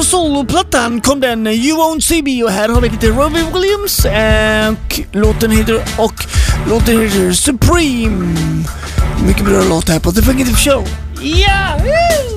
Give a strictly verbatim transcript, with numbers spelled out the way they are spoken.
soloplattan kom den You Won't See Me, och här har vi lite Robbie Williams och låten heter och låten heter Supreme. Mycket bra låt här på The Funky Show. Ja!